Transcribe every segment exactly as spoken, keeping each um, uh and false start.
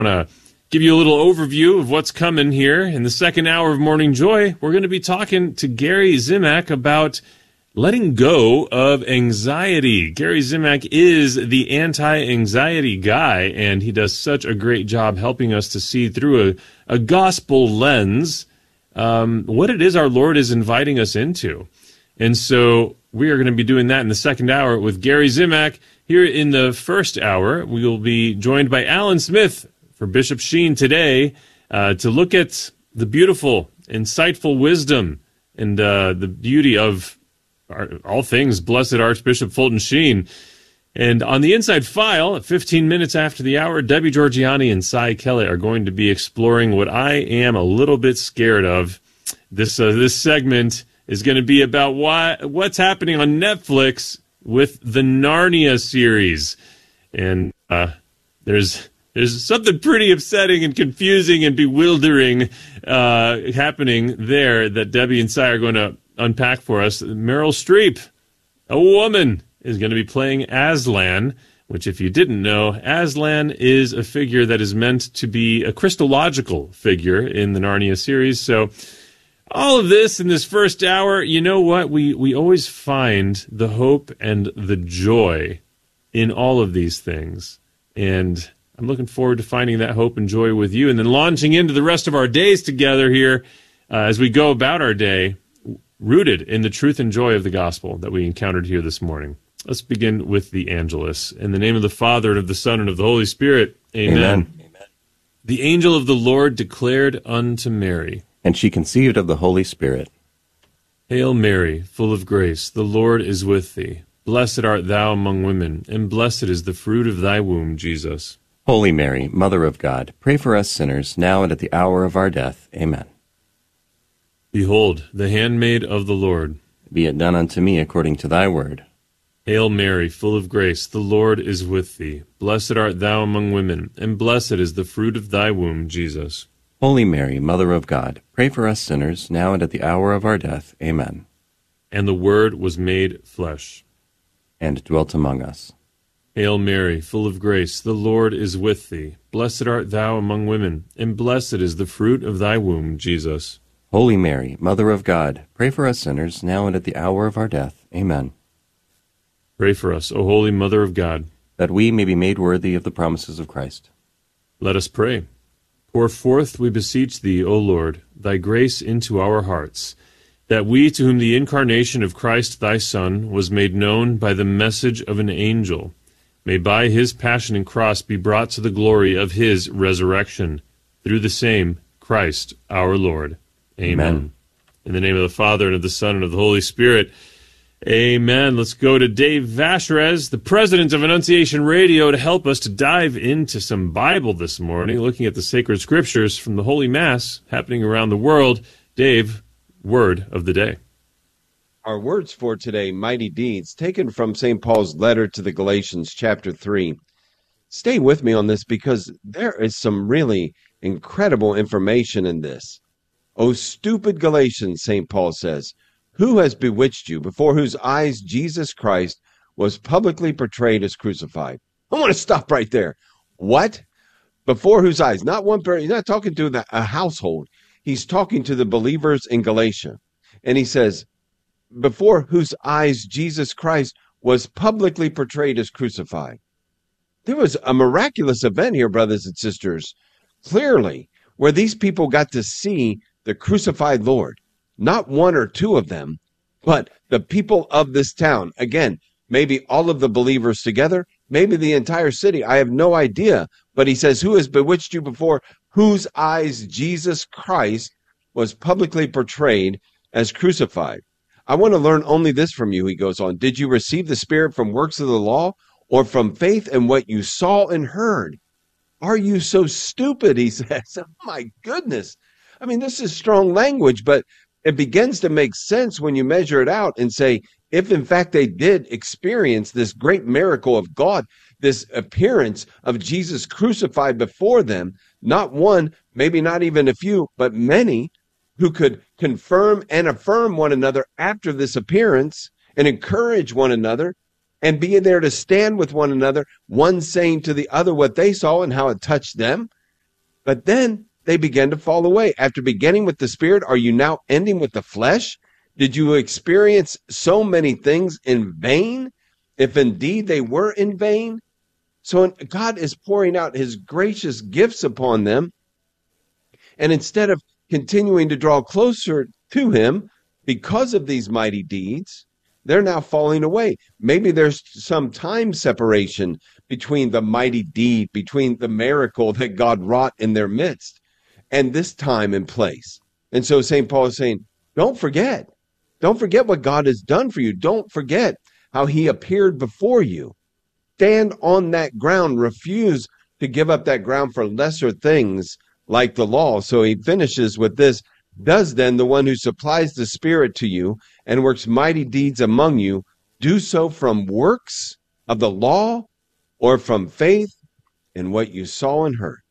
want to give you a little overview of what's coming here. In the second hour of Morning Joy, we're going to be talking to Gary Zimak about letting go of anxiety. Gary Zimak is the anti-anxiety guy, and he does such a great job helping us to see through a, a gospel lens um, what it is our Lord is inviting us into. And so we are going to be doing that in the second hour with Gary Zimak. Here in the first hour, we will be joined by Alan Smith for Bishop Sheen today uh, to look at the beautiful, insightful wisdom and uh, the beauty of all things Blessed Archbishop Fulton Sheen. And on the Inside File, at fifteen minutes after the hour, Debbie Georgianni and Cy Kelly are going to be exploring what I am a little bit scared of. This uh, this segment is going to be about why, what's happening on Netflix with the Narnia series. And uh, there's there's something pretty upsetting and confusing and bewildering uh, happening there that Debbie and Cy are going to unpack for us. Meryl Streep, a woman, is going to be playing Aslan, which, if you didn't know, Aslan is a figure that is meant to be a Christological figure in the Narnia series. So all of this in this first hour, you know what? We, we always find the hope and the joy in all of these things. And I'm looking forward to finding that hope and joy with you and then launching into the rest of our days together here uh, as we go about our day, rooted in the truth and joy of the gospel that we encountered here this morning. Let's begin with the Angelus. In the name of the Father, and of the Son, and of the Holy Spirit, amen. Amen. Amen. The angel of the Lord declared unto Mary, and she conceived of the Holy Spirit. Hail Mary, full of grace, the Lord is with thee. Blessed art thou among women, and blessed is the fruit of thy womb, Jesus. Holy Mary, Mother of God, pray for us sinners, now and at the hour of our death. Amen. Behold, the handmaid of the Lord. Be it done unto me according to thy word. Hail Mary, full of grace, the Lord is with thee. Blessed art thou among women, and blessed is the fruit of thy womb, Jesus. Holy Mary, Mother of God, pray for us sinners, now and at the hour of our death. Amen. And the Word was made flesh, and dwelt among us. Hail Mary, full of grace, the Lord is with thee. Blessed art thou among women, and blessed is the fruit of thy womb, Jesus. Holy Mary, Mother of God, pray for us sinners, now and at the hour of our death. Amen. Pray for us, O Holy Mother of God, that we may be made worthy of the promises of Christ. Let us pray. Pour forth, we beseech thee, O Lord, thy grace into our hearts, that we, to whom the incarnation of Christ thy Son was made known by the message of an angel, may by his passion and cross be brought to the glory of his resurrection, through the same Christ our Lord. Amen. Amen. In the name of the Father, and of the Son, and of the Holy Spirit, amen. Let's go to Dave Vashrez, the president of Annunciation Radio, to help us to dive into some Bible this morning, looking at the sacred scriptures from the Holy Mass happening around the world. Dave, word of the day. Our words for today, mighty deeds, taken from Saint Paul's letter to the Galatians, chapter three. Stay with me on this because there is some really incredible information in this. O stupid Galatians, Saint Paul says, who has bewitched you, before whose eyes Jesus Christ was publicly portrayed as crucified? I want to stop right there. What? Before whose eyes? Not one person. He's not talking to the, a household. He's talking to the believers in Galatia. And he says, before whose eyes Jesus Christ was publicly portrayed as crucified. There was a miraculous event here, brothers and sisters, clearly, where these people got to see the crucified Lord. Not one or two of them, but the people of this town. Again, maybe all of the believers together, maybe the entire city. I have no idea. But he says, who has bewitched you, before whose eyes Jesus Christ was publicly portrayed as crucified? I want to learn only this from you, he goes on. Did you receive the Spirit from works of the law, or from faith in what you saw and heard? Are you so stupid, he says. Oh, my goodness. I mean, this is strong language, but it begins to make sense when you measure it out and say, if in fact they did experience this great miracle of God, this appearance of Jesus crucified before them, not one, maybe not even a few, but many who could confirm and affirm one another after this appearance and encourage one another and be there to stand with one another, one saying to the other what they saw and how it touched them. But then they began to fall away. After beginning with the Spirit, are you now ending with the flesh? Did you experience so many things in vain, if indeed they were in vain? So God is pouring out his gracious gifts upon them. And instead of continuing to draw closer to him because of these mighty deeds, they're now falling away. Maybe there's some time separation between the mighty deed, between the miracle that God wrought in their midst, and this time and place. And so Saint Paul is saying, don't forget. Don't forget what God has done for you. Don't forget how he appeared before you. Stand on that ground. Refuse to give up that ground for lesser things like the law. So he finishes with this. Does then the one who supplies the Spirit to you and works mighty deeds among you do so from works of the law or from faith in what you saw and heard?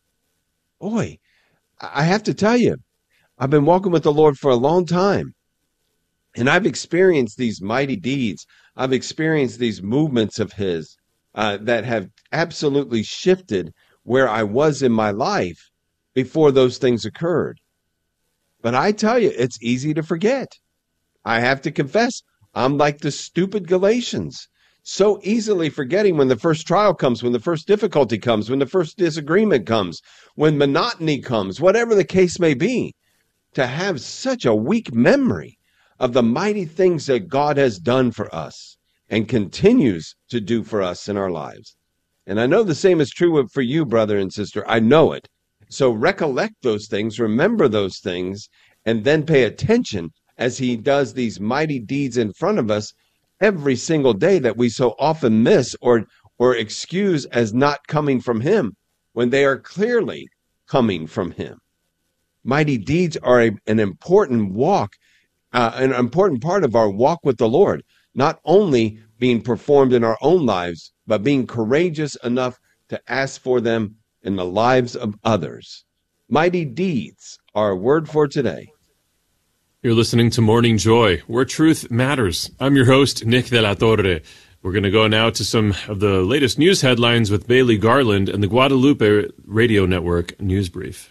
Boy, I have to tell you, I've been walking with the Lord for a long time, and I've experienced these mighty deeds. I've experienced these movements of his uh, that have absolutely shifted where I was in my life before those things occurred. But I tell you, it's easy to forget. I have to confess, I'm like the stupid Galatians, so easily forgetting when the first trial comes, when the first difficulty comes, when the first disagreement comes, when monotony comes, whatever the case may be, to have such a weak memory of the mighty things that God has done for us and continues to do for us in our lives. And I know the same is true for you, brother and sister. I know it. So recollect those things, remember those things, and then pay attention as he does these mighty deeds in front of us every single day that we so often miss or, or excuse as not coming from him when they are clearly coming from him. Mighty deeds are a, an important walk, uh, an important part of our walk with the Lord, not only being performed in our own lives, but being courageous enough to ask for them in the lives of others. Mighty deeds are a word for today. You're listening to Morning Joy, where truth matters. I'm your host, Nick de la Torre. We're going to go now to some of the latest news headlines with Bailey Garland and the Guadalupe Radio Network News Brief.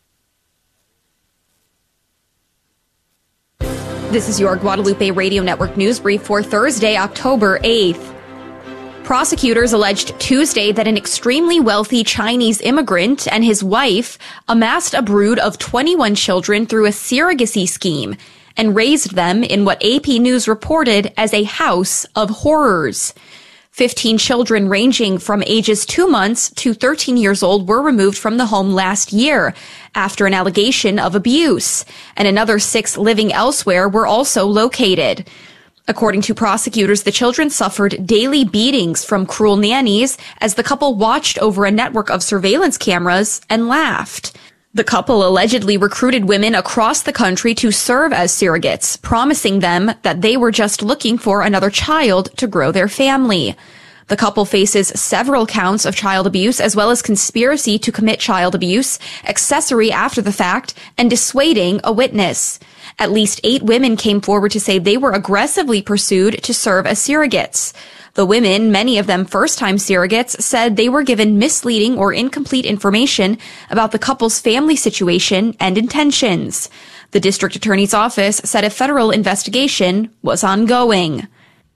This is your Guadalupe Radio Network News Brief for Thursday, October eighth. Prosecutors alleged Tuesday that an extremely wealthy Chinese immigrant and his wife amassed a brood of twenty-one children through a surrogacy scheme and raised them in what A P News reported as a house of horrors. Fifteen children ranging from ages two months to thirteen years old were removed from the home last year after an allegation of abuse, and another six living elsewhere were also located. According to prosecutors, the children suffered daily beatings from cruel nannies as the couple watched over a network of surveillance cameras and laughed. The couple allegedly recruited women across the country to serve as surrogates, promising them that they were just looking for another child to grow their family. The couple faces several counts of child abuse as well as conspiracy to commit child abuse, accessory after the fact, and dissuading a witness. At least eight women came forward to say they were aggressively pursued to serve as surrogates. The women, many of them first-time surrogates, said they were given misleading or incomplete information about the couple's family situation and intentions. The district attorney's office said a federal investigation was ongoing.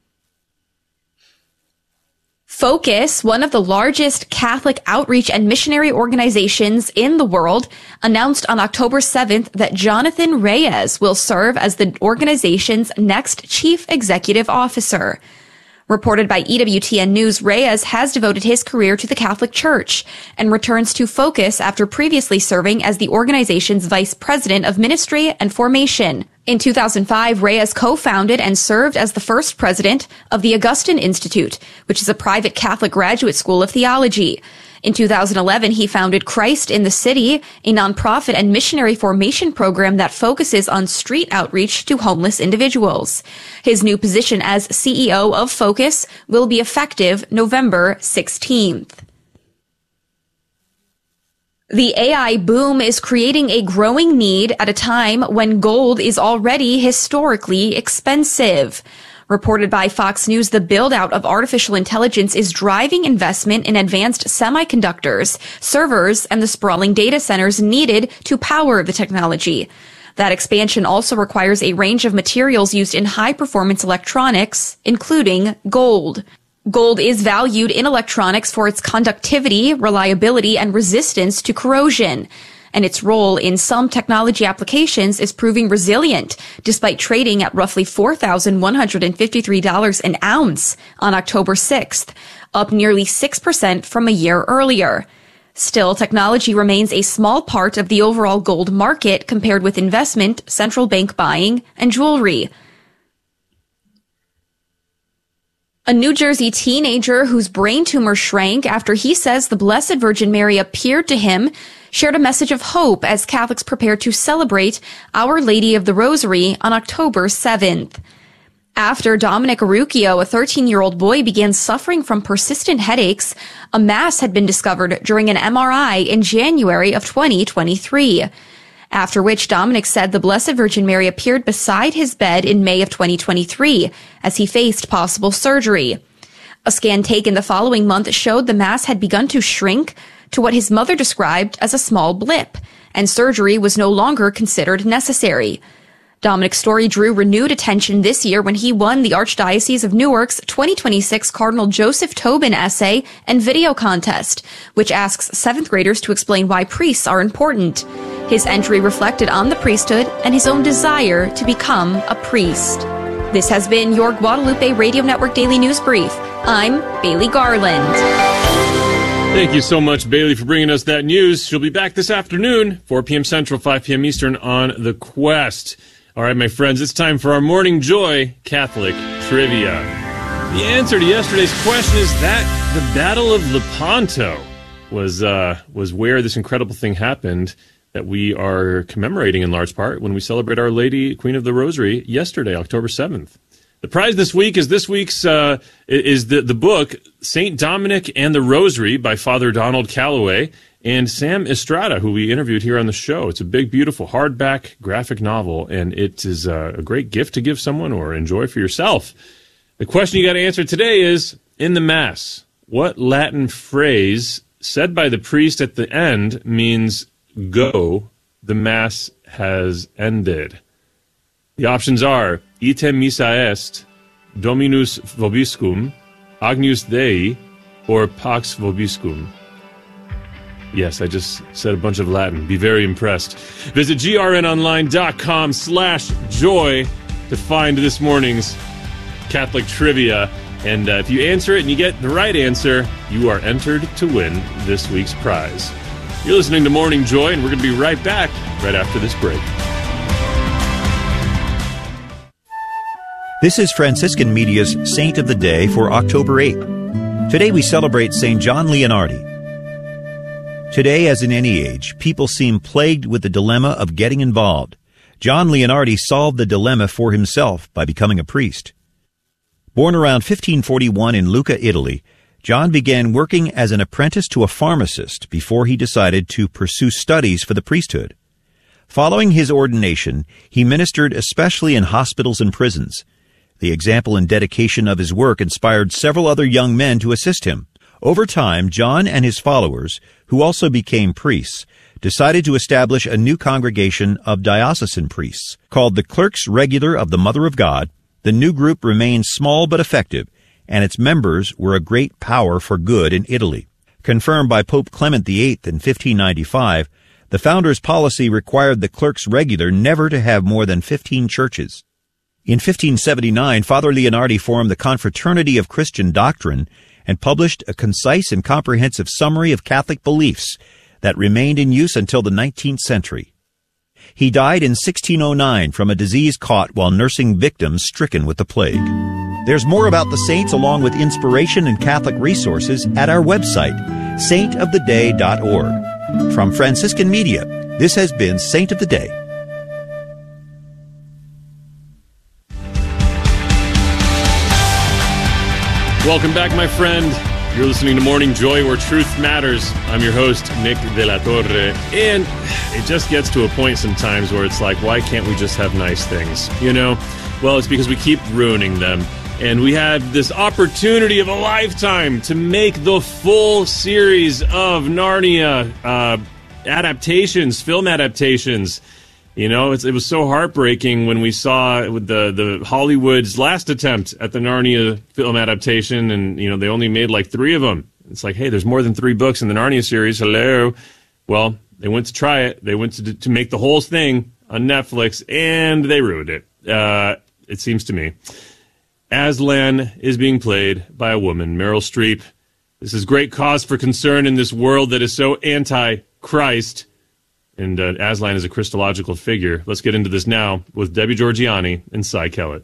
Focus, one of the largest Catholic outreach and missionary organizations in the world, announced on October seventh that Jonathan Reyes will serve as the organization's next chief executive officer. Reported by E W T N News, Reyes has devoted his career to the Catholic Church and returns to Focus after previously serving as the organization's vice president of ministry and formation. In two thousand five, Reyes co-founded and served as the first president of the Augustine Institute, which is a private Catholic graduate school of theology. In two thousand eleven, he founded Christ in the City, a nonprofit and missionary formation program that focuses on street outreach to homeless individuals. His new position as C E O of Focus will be effective November sixteenth. The A I boom is creating a growing need at a time when gold is already historically expensive. Reported by Fox News, the build-out of artificial intelligence is driving investment in advanced semiconductors, servers, and the sprawling data centers needed to power the technology. That expansion also requires a range of materials used in high-performance electronics, including gold. Gold is valued in electronics for its conductivity, reliability, and resistance to corrosion. And its role in some technology applications is proving resilient, despite trading at roughly four thousand one hundred fifty-three dollars an ounce on October sixth, up nearly six percent from a year earlier. Still, technology remains a small part of the overall gold market compared with investment, central bank buying, and jewelry. A New Jersey teenager whose brain tumor shrank after he says the Blessed Virgin Mary appeared to him shared a message of hope as Catholics prepare to celebrate Our Lady of the Rosary on October seventh. After Dominic Arucchio, a thirteen-year-old boy, began suffering from persistent headaches, a mass had been discovered during an M R I in January of twenty twenty-three. After which Dominic said the Blessed Virgin Mary appeared beside his bed in May of twenty twenty-three as he faced possible surgery. A scan taken the following month showed the mass had begun to shrink to what his mother described as a small blip, and surgery was no longer considered necessary. Dominic's story drew renewed attention this year when he won the Archdiocese of Newark's twenty twenty-six Cardinal Joseph Tobin essay and video contest, which asks seventh graders to explain why priests are important. His entry reflected on the priesthood and his own desire to become a priest. This has been your Guadalupe Radio Network Daily News Brief. I'm Bailey Garland. Thank you so much, Bailey, for bringing us that news. She'll be back this afternoon, four p.m. Central, five p.m. Eastern, on The Quest. All right, my friends, it's time for our Morning Joy Catholic Trivia. The answer to yesterday's question is that the Battle of Lepanto was uh, was where this incredible thing happened that we are commemorating in large part when we celebrate Our Lady, Queen of the Rosary, yesterday, October seventh. The prize this week is this week's uh, is the, the book Saint Dominic and the Rosary by Father Donald Calloway and Sam Estrada, who we interviewed here on the show. It's a big, beautiful hardback graphic novel, and it is a, a great gift to give someone or enjoy for yourself. The question you got to answer today is, in the Mass, what Latin phrase said by the priest at the end means, go, the Mass has ended? The options are, item missa est, Dominus vobiscum, Agnus Dei, or Pax vobiscum. Yes, I just said a bunch of Latin. Be very impressed. Visit grnonline.com slash joy to find this morning's Catholic trivia. And uh, if you answer it and you get the right answer, you are entered to win this week's prize. You're listening to Morning Joy, and we're going to be right back right after this break. This is Franciscan Media's Saint of the Day for October eighth. Today we celebrate Saint John Leonardi. Today, as in any age, people seem plagued with the dilemma of getting involved. John Leonardi solved the dilemma for himself by becoming a priest. Born around fifteen forty-one in Lucca, Italy, John began working as an apprentice to a pharmacist before he decided to pursue studies for the priesthood. Following his ordination, he ministered especially in hospitals and prisons. The example and dedication of his work inspired several other young men to assist him. Over time, John and his followers, who also became priests, decided to establish a new congregation of diocesan priests. Called the Clerks Regular of the Mother of God, the new group remained small but effective, and its members were a great power for good in Italy. Confirmed by Pope Clement the eighth in fifteen ninety-five, the founders' policy required the Clerks Regular never to have more than fifteen churches. In fifteen seventy-nine, Father Leonardi formed the Confraternity of Christian Doctrine and published a concise and comprehensive summary of Catholic beliefs that remained in use until the nineteenth century. He died in sixteen oh nine from a disease caught while nursing victims stricken with the plague. There's more about the saints along with inspiration and Catholic resources at our website, saint of the day dot org. From Franciscan Media, this has been Saint of the Day. Welcome back, my friend. You're listening to Morning Joy, where truth matters. I'm your host, Nick De La Torre. And it just gets to a point sometimes where it's like, why can't we just have nice things? You know, Well, it's because we keep ruining them. And we have this opportunity of a lifetime to make the full series of Narnia uh, adaptations, film adaptations. You know, it's, it was so heartbreaking when we saw with the, the Hollywood's last attempt at the Narnia film adaptation, and, you know, they only made like three of them. It's like, hey, there's more than three books in the Narnia series. Hello. Well, they went to try it. They went to to make the whole thing on Netflix, and they ruined it. Uh, it seems to me. Aslan is being played by a woman, Meryl Streep. This is great cause for concern in this world that is so anti-Christ. And uh, Aslan is a Christological figure. Let's get into this now with Debbie Georgianni and Cy Kellett.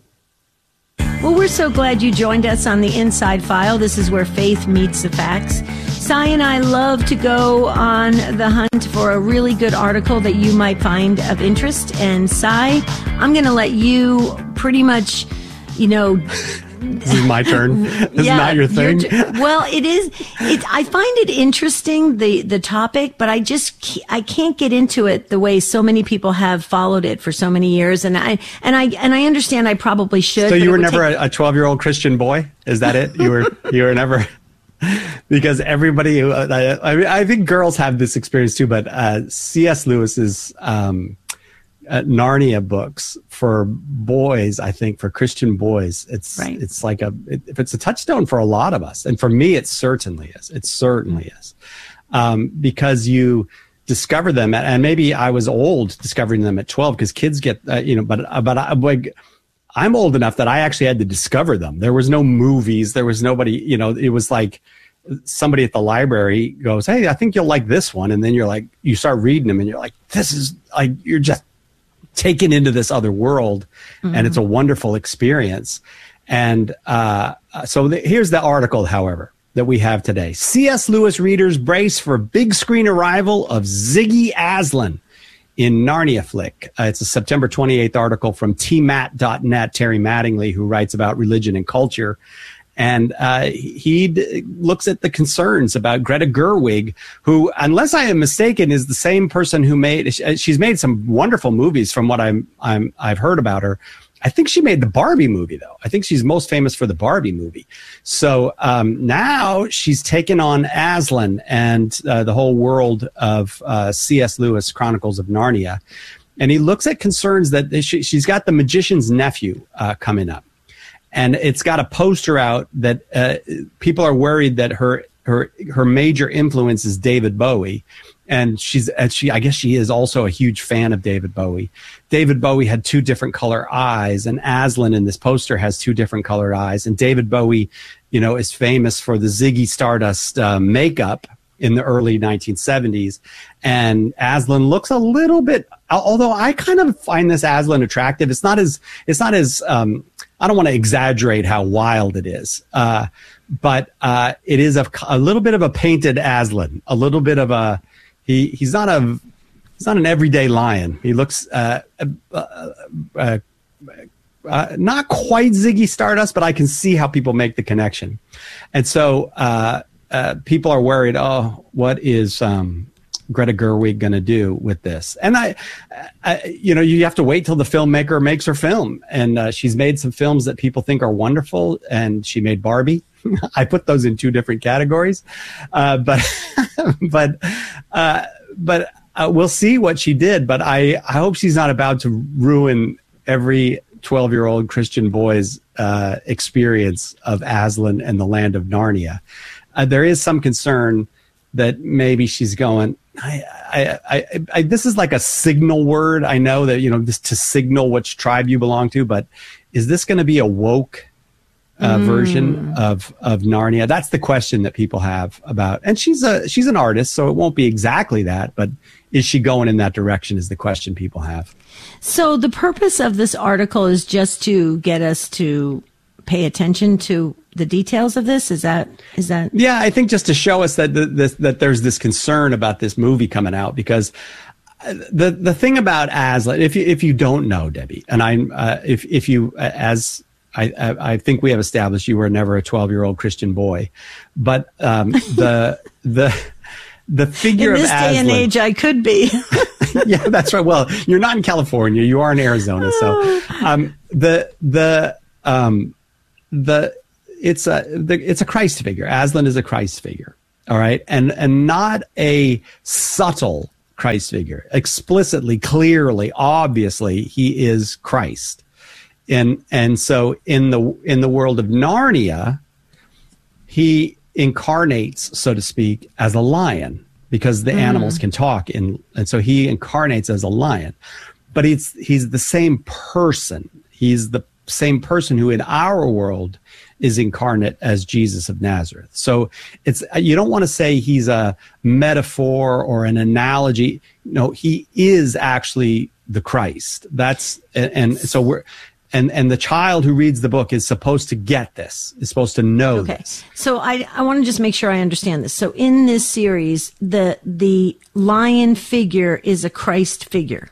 Well, we're so glad you joined us on the Inside File. This is where faith meets the facts. Cy and I love to go on the hunt for a really good article that you might find of interest. And Cy, I'm going to let you pretty much, you know... This is my turn. This yeah, is not your thing. Well, it is. It, I find it interesting, the, the topic, but I just, I can't get into it the way so many people have followed it for so many years. And I, and I, and I understand I probably should. So you were never take... a twelve year old Christian boy? Is that it? You were, you were never, because everybody, uh, I mean, I think girls have this experience too, but, uh, C S Lewis's, um, Uh, Narnia books for boys, I think for Christian boys, it's right. it's like a it, if it's a touchstone for a lot of us, and for me, it certainly is. It certainly is, um, because you discover them, at, and maybe I was old discovering them at twelve, because kids get uh, you know, but uh, but I, like I'm old enough that I actually had to discover them. There was no movies, there was nobody, you know, it was like somebody at the library goes, "Hey, I think you'll like this one," and then you're like, you start reading them, and you're like, "This is like you're just." Taken into this other world, mm-hmm. and it's a wonderful experience. And uh, so the, here's the article, however, that we have today. C S Lewis readers brace for big screen arrival of Ziggy Aslan in Narnia flick. Uh, it's a September twenty-eighth article from T mat dot net, Terry Mattingly, who writes about religion and culture. And uh, he d- looks at the concerns about Greta Gerwig, who, unless I am mistaken, is the same person who made. She's made some wonderful movies, from what I'm, I'm I've heard about her. I think she made the Barbie movie, though. I think she's most famous for the Barbie movie. So um, now she's taken on Aslan and uh, the whole world of uh, C S Lewis Chronicles of Narnia, and he looks at concerns that they, she, she's got the magician's nephew uh, coming up. And it's got a poster out that uh, people are worried that her her her major influence is David Bowie, and she's and she I guess she is also a huge fan of David Bowie. David Bowie had two different color eyes, and Aslan in this poster has two different colored eyes. And David Bowie, you know, is famous for the Ziggy Stardust uh, makeup in the early nineteen seventies, and Aslan looks a little bit. Although I kind of find this Aslan attractive, it's not as it's not as um, I don't want to exaggerate how wild it is, uh, but uh, it is a, a little bit of a painted Aslan, a little bit of a he. He's not a he's not an everyday lion. He looks uh, uh, uh, uh, not quite Ziggy Stardust, but I can see how people make the connection, and so uh, uh, people are worried. Oh, what is um, Greta Gerwig going to do with this? And I, I, you know, you have to wait till the filmmaker makes her film. And uh, she's made some films that people think are wonderful. And she made Barbie. I put those in two different categories. Uh, but, but, uh, but uh, we'll see what she did. But I, I hope she's not about to ruin every twelve year old Christian boy's uh, experience of Aslan and the land of Narnia. Uh, there is some concern that maybe she's going, I, I, I, I, this is like a signal word. I know that, you know, just to signal which tribe you belong to, but is this going to be a woke uh, mm. version of, of Narnia? That's the question that people have about, and she's a, she's an artist, so it won't be exactly that, but is she going in that direction is the question people have. So the purpose of this article is just to get us to pay attention to the details of this? Is that, is that? Yeah, I think just to show us that the, this, that there's this concern about this movie coming out, because the, the thing about Aslan, if you, if you don't know, Debbie, and I'm, uh, if, if you, as I, I, I think we have established, you were never a twelve year old Christian boy, but, um, the, the, the figure of Aslan. In this day and age, I could be. Yeah, that's right. Well, you're not in California. You are in Arizona. So um, the the um the it's a the, it's a Christ figure. Aslan is a Christ figure. All right, and and not a subtle Christ figure. Explicitly, clearly, obviously, he is Christ. And and so in the in the world of Narnia, he incarnates, so to speak, as a lion, because the mm. animals can talk, and and so he incarnates as a lion. But he's he's the same person. He's the same person who in our world is incarnate as Jesus of Nazareth. So it's, you don't want to say he's a metaphor or an analogy. No, he is actually the Christ. That's, and, and so we're, and, and the child who reads the book is supposed to get this, is supposed to know okay. this. So I, I want to just make sure I understand this. So in this series, the, the lion figure is a Christ figure.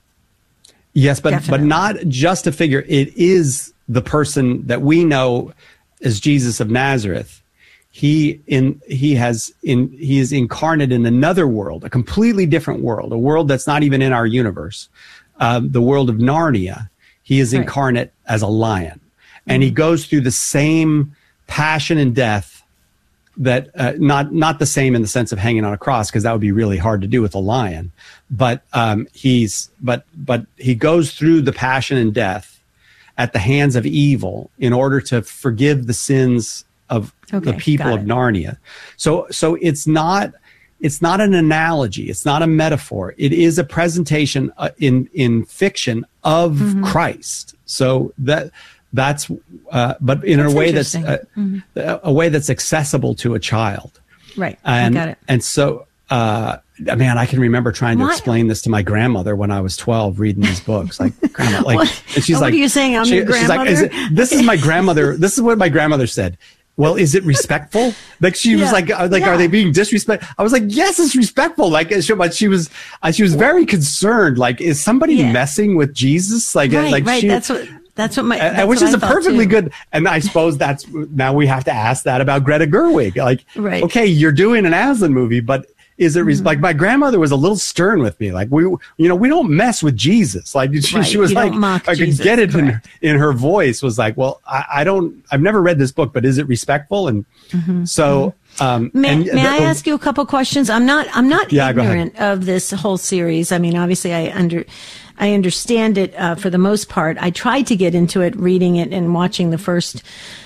Yes, but, Definitely. but not just a figure. It is the person that we know as Jesus of Nazareth. He in he has in he is incarnate in another world, a completely different world, a world that's not even in our universe, uh, the world of Narnia. He is right. incarnate as a lion, and mm-hmm. he goes through the same passion and death. That uh, not not the same in the sense of hanging on a cross, because that would be really hard to do with a lion. But um, he's but but he goes through the passion and death at the hands of evil in order to forgive the sins of okay, the people of Narnia. So so it's not it's not an analogy. It's not a metaphor. It is a presentation uh, in in fiction of mm-hmm. Christ. So that. That's, uh, but in that's a way that's uh, mm-hmm. a way that's accessible to a child. Right. And, I got it. And so, uh, man, I can remember trying to what? explain this to my grandmother when I was twelve, reading these books. Like, grandma, like, what? and she's what like, are you saying? I'm she, your grandmother? She's like, is it, this is my grandmother. This is what my grandmother said. Well, is it respectful? Like she was yeah. like, like, yeah. are they being disrespectful? I was like, yes, it's respectful. Like, she, but she was, uh, she was very concerned. Like, is somebody yeah. messing with Jesus? Like, right, like right. she, that's what. That's what my, that's and, which what is I a perfectly too. good. And I suppose that's now we have to ask that about Greta Gerwig. Like, right. okay, you're doing an Aslan movie, but is it mm. like my grandmother was a little stern with me? Like we, you know, we don't mess with Jesus. Like she, right. she was you like, I Jesus. could get it in, Correct. in her voice was like, well, I, I don't, I've never read this book, but is it respectful? And mm-hmm. so, um, may, and, may the, I ask you a couple questions? I'm not, I'm not yeah, ignorant of this whole series. I mean, obviously I under, I understand it uh, for the most part. I tried to get into it, reading it and watching the first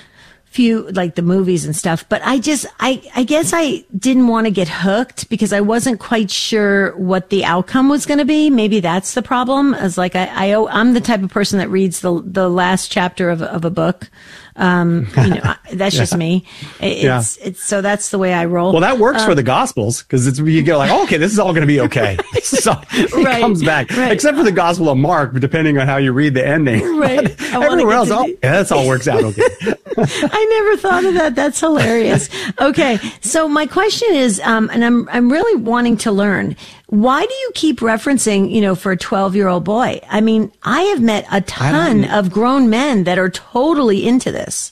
few, like the movies and stuff. But I just, I, I guess I didn't want to get hooked because I wasn't quite sure what the outcome was going to be. Maybe that's the problem. As like, I, I, I'm the type of person that reads the the last chapter of of a book. Um, you know, that's yeah. just me. It, yeah. It's, it's, so that's the way I roll. Well, that works um, for the Gospels because it's you go like, oh, okay, this is all going to be okay. So it right, comes back, right. except for the Gospel of Mark, depending on how you read the ending. Right. Everywhere else, oh, yeah, that's all works out okay. I never thought of that. That's hilarious. Okay, so my question is, um, and I'm I'm really wanting to learn. Why do you keep referencing, you know, for a twelve-year-old boy? I mean, I have met a ton of grown men that are totally into this.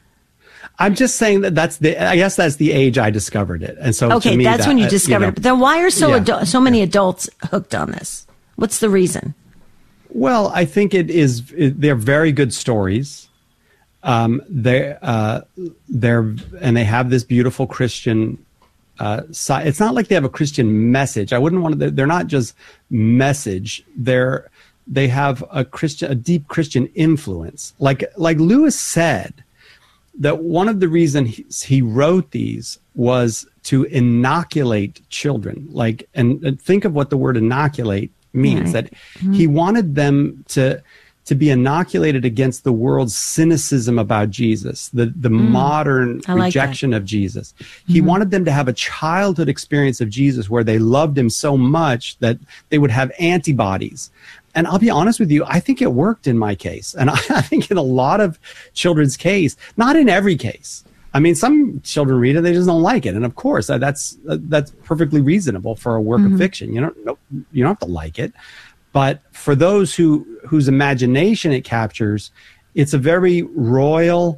I'm just saying that that's the, I guess that's the age I discovered it. And so okay, to me, that's that, when you uh, discovered you know, it. But then why are so, yeah, adu- so many yeah. adults hooked on this? What's the reason? Well, I think it is, it, they're very good stories. Um, they uh, they're, and they have this beautiful Christian uh, side. It's not like they have a Christian message. I wouldn't want to, they're not just message. They're, they have a Christian, a deep Christian influence. Like, like Lewis said, that one of the reasons he wrote these was to inoculate children. Like, and, and think of what the word inoculate means, right. that mm-hmm. he wanted them to, to be inoculated against the world's cynicism about Jesus, the, the mm. modern like rejection that. of Jesus. He Mm-hmm. wanted them to have a childhood experience of Jesus where they loved him so much that they would have antibodies. And I'll be honest with you, I think it worked in my case. And I, I think in a lot of children's case, not in every case. I mean, some children read it, they just don't like it. And of course, uh, that's uh, that's perfectly reasonable for a work mm-hmm. of fiction. You don't, no, you don't have to like it. But for those who whose imagination it captures, it's a very royal,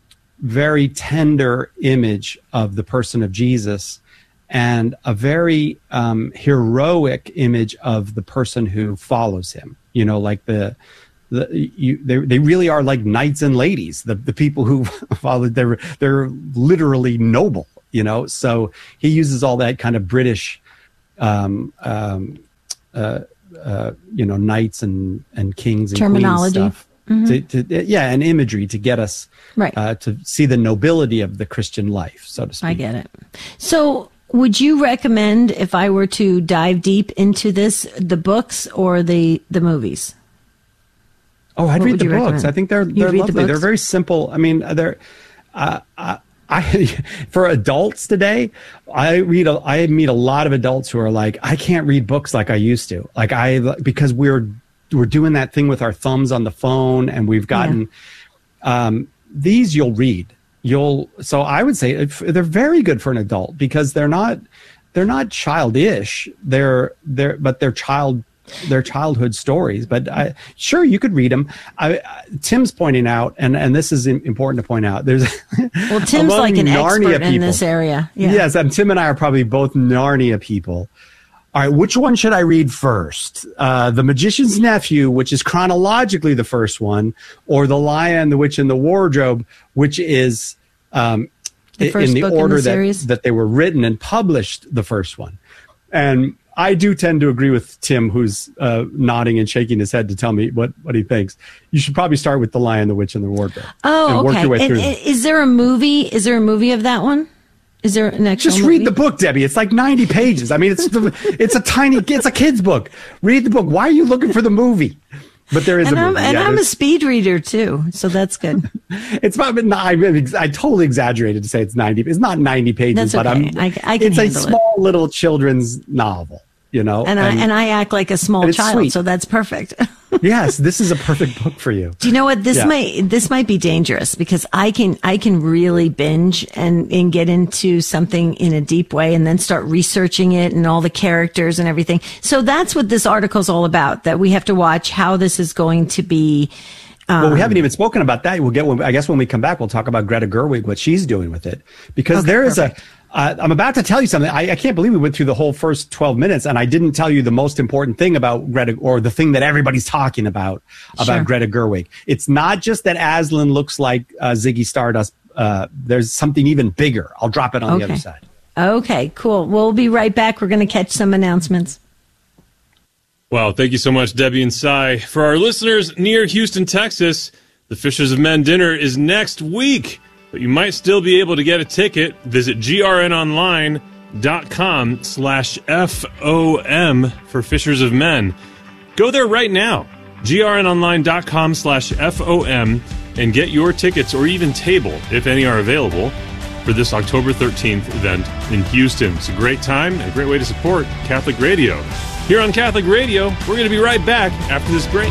very tender image of the person of Jesus, and a very um, heroic image of the person who follows him. You know, like the the, you, they they really are like knights and ladies. The the people who follow, they're they're literally noble, you know. So he uses all that kind of British, um, um, uh, uh, you know, knights and and kings and terminology queens stuff. Mm-hmm. To, to, yeah, and imagery to get us right. uh, to see the nobility of the Christian life, so to speak. I get it. So would you recommend, if I were to dive deep into this, the books or the, the movies? Oh, I'd what read the books. Recommend? I think they're they're You'd lovely. The they're very simple. I mean, they're uh, I, I for adults today. I read. A, I meet a lot of adults who are like, I can't read books like I used to. Like I because we're we're doing that thing with our thumbs on the phone, and we've gotten yeah. um, these. You'll read. You'll. So I would say they're very good for an adult because they're not they're not childish. They're they're but they're child. Their childhood stories, but I, sure you could read them. I, I, Tim's pointing out, and, and this is important to point out. There's well, Tim's like an Narnia expert in people, this area. Yeah. Yes, and Tim and I are probably both Narnia people. All right, which one should I read first? Uh, the Magician's Nephew, which is chronologically the first one, or The Lion, the Witch, and the Wardrobe, which is um, the first in the book order in the that series? that they were written and published. The first one, and I do tend to agree with Tim, who's uh, nodding and shaking his head to tell me what, what he thinks. You should probably start with The Lion, the Witch, and the Wardrobe. Oh, and okay. Work your way and, through and is there a movie? Is there a movie of that one? Is there an actual Just movie? read the book, Debbie. It's like ninety pages. I mean, it's it's a tiny, it's a kid's book. Read the book. Why are you looking for the movie? But there is and a movie. I'm, and yeah, I'm a speed reader too, so that's good. It's about, I, I totally exaggerated to say it's ninety. It's not ninety pages, That's but okay. I'm. I, I can it's a handle small little children's novel. You know, and, and I and I act like a small child, sweet. So that's perfect. Yes, this is a perfect book for you. Do you know what this yeah. might this might be dangerous because I can I can really binge and and get into something in a deep way and then start researching it and all the characters and everything. So that's what this article's all about. That we have to watch how this is going to be. Um, well, we haven't even spoken about that. We'll get. When, I guess when we come back, we'll talk about Greta Gerwig, what she's doing with it, because okay, there is perfect. a. Uh, I'm about to tell you something. I, I can't believe we went through the whole first twelve minutes and I didn't tell you the most important thing about Greta, or the thing that everybody's talking about, about sure. Greta Gerwig. It's not just that Aslan looks like uh, Ziggy Stardust. Uh, there's something even bigger. I'll drop it on okay. the other side. Okay, cool. We'll be right back. We're going to catch some announcements. Wow, thank you so much, Debbie and Cy. For our listeners near Houston, Texas, the Fishers of Men dinner is next week. But you might still be able to get a ticket. Visit grnonline.com slash F-O-M for Fishers of Men. Go there right now, grnonline.com slash F-O-M, and get your tickets or even table, if any are available, for this October thirteenth event in Houston. It's a great time and a great way to support Catholic Radio. Here on Catholic Radio, we're going to be right back after this break.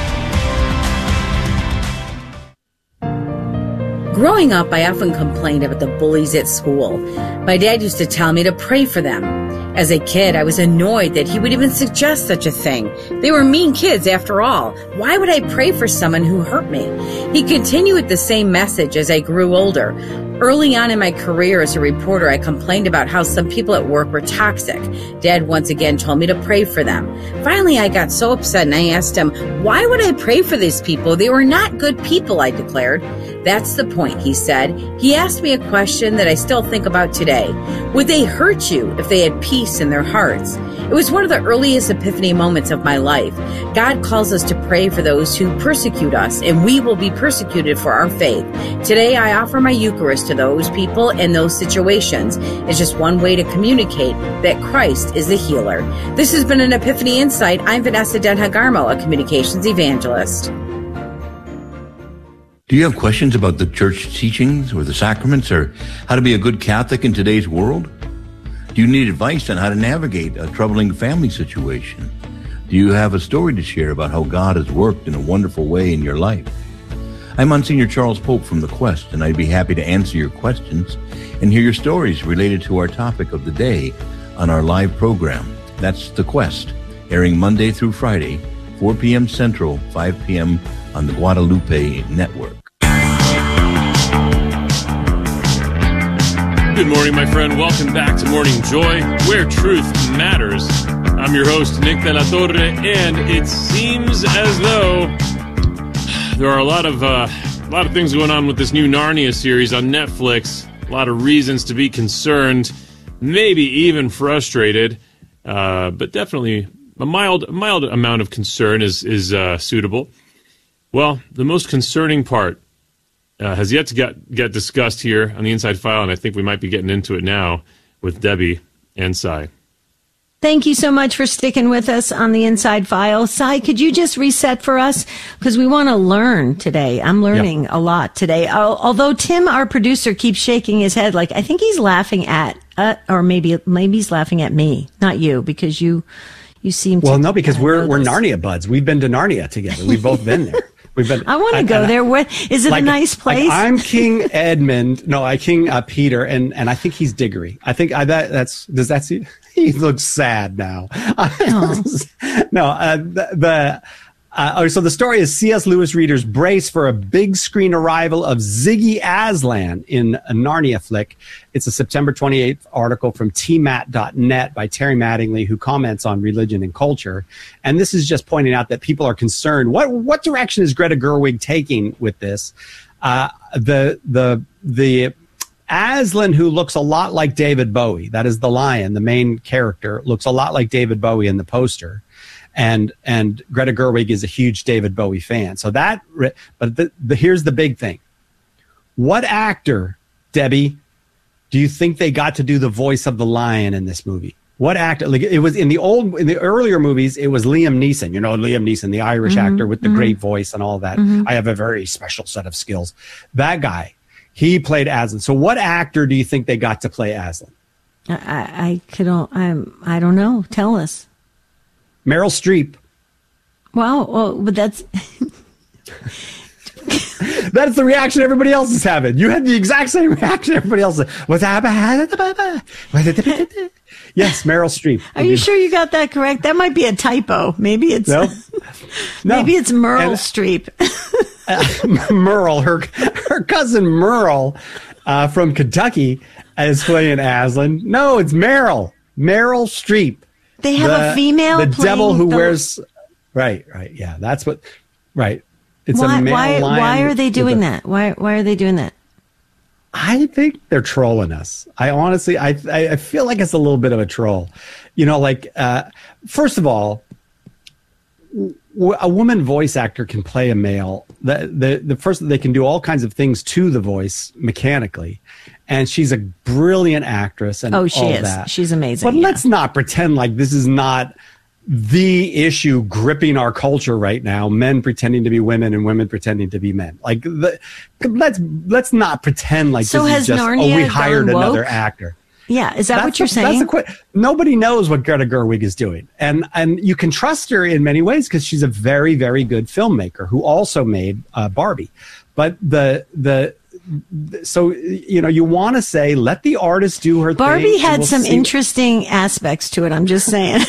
Growing up, I often complained about the bullies at school. My dad used to tell me to pray for them. As a kid, I was annoyed that he would even suggest such a thing. They were mean kids, after all. Why would I pray for someone who hurt me? He continued with the same message as I grew older. Early on in my career as a reporter, I complained about how some people at work were toxic. Dad once again told me to pray for them. Finally, I got so upset and I asked him, why would I pray for these people? They were not good people, I declared. That's the point, he said. He asked me a question that I still think about today. Would they hurt you if they had peace in their hearts? It was one of the earliest epiphany moments of my life. God calls us to pray for those who persecute us, and we will be persecuted for our faith. Today, I offer my Eucharist to those people and those situations. It's just one way to communicate that Christ is the healer. This has been an Epiphany Insight. I'm Vanessa Denhagarmo, a communications evangelist. Do you have questions about the church teachings or the sacraments or how to be a good Catholic in today's world? Do you need advice on how to navigate a troubling family situation? Do you have a story to share about how God has worked in a wonderful way in your life? I'm Monsignor Charles Pope from The Quest, and I'd be happy to answer your questions and hear your stories related to our topic of the day on our live program. That's The Quest, airing Monday through Friday, four p.m. Central, five p.m. on the Guadalupe Network. Good morning, my friend. Welcome back to Morning Joy, where truth matters. I'm your host, Nick De La Torre, and it seems as though there are a lot of uh, a lot of things going on with this new Narnia series on Netflix. A lot of reasons to be concerned, maybe even frustrated, uh, but definitely a mild a mild amount of concern is is uh, suitable. Well, the most concerning part uh, has yet to get get discussed here on the Inside File, and I think we might be getting into it now with Debbie and Cy. Thank you so much for sticking with us on the Inside File. Cy, could you just reset for us? Because we want to learn today. I'm learning yep. a lot today. Although Tim, our producer, keeps shaking his head like, I think he's laughing at, uh, or maybe maybe he's laughing at me, not you, because you you seem to... Well, no, because we're we're Narnia buds. We've been to Narnia together. We've both been there. We've been, I want to go there. What, is it like, a nice place? Like I'm King Edmund. No, I King uh, Peter, and, and I think he's Diggory. I think I, that that's does that see? He looks sad now. Oh. no, uh, the, the uh, so the story is C S. Lewis readers brace for a big screen arrival of Ziggy Aslan in a Narnia flick. It's a September twenty-eighth article from T mat dot net by Terry Mattingly, who comments on religion and culture. And this is just pointing out that people are concerned. What what direction is Greta Gerwig taking with this? Uh, the the the Aslan, who looks a lot like David Bowie, that is the lion, the main character, looks a lot like David Bowie in the poster. And and Greta Gerwig is a huge David Bowie fan. So that, but the, the here's the big thing. What actor, Debbie, do you think they got to do the voice of the lion in this movie? What actor? Like it was in the old, in the earlier movies, it was Liam Neeson. You know, Liam Neeson, the Irish mm-hmm, actor with the mm-hmm. great voice and all that. Mm-hmm. I have a very special set of skills. That guy, he played Aslan. So what actor do you think they got to play Aslan? I, I could, I'm, I don't know. Tell us. Meryl Streep. Wow. Well, but that's... That's the reaction everybody else is having. You had the exact same reaction everybody else. What's happening? Yes, Meryl Streep. Are you sure you got that correct? That might be a typo. Maybe it's no. no. Maybe it's Meryl and, Streep. uh, Merle, her her cousin Merle uh, from Kentucky is playing Aslan. No, it's Meryl. Meryl Streep. They have the, a female. The devil who the... wears. Right, right, yeah. That's what. Right. It's why, a male why, lion. Why are they doing a, that? Why Why are they doing that? I think they're trolling us. I honestly, I I feel like it's a little bit of a troll. You know, like uh, first of all, w- a woman voice actor can play a male. The the the first they can do all kinds of things to the voice mechanically, and she's a brilliant actress. And oh, she all is. That. She's amazing. But yeah. let's not pretend like this is not the issue gripping our culture right now, men pretending to be women and women pretending to be men. Like, the, let's let's not pretend like so this has is just, Narnia oh, we hired gone woke? another actor. Yeah, is that that's what you're the, saying? That's the qu- Nobody knows what Greta Gerwig is doing. And and you can trust her in many ways because she's a very, very good filmmaker who also made uh, Barbie. But the the so, you know, you want to say, let the artist do her Barbie thing. Barbie had we'll some see. interesting aspects to it, I'm just saying.